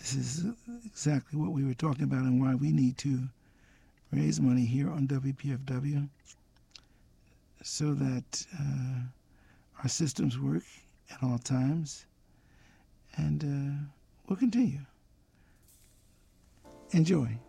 This is exactly what we were talking about and why we need to raise money here on WPFW so that our systems work at all times. And we'll continue. Enjoy.